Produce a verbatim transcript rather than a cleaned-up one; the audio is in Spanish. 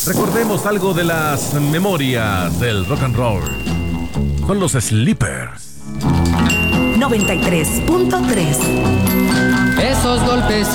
Recordemos algo de las memorias del rock and roll con los Sleepers. noventa y tres punto tres. Esos golpes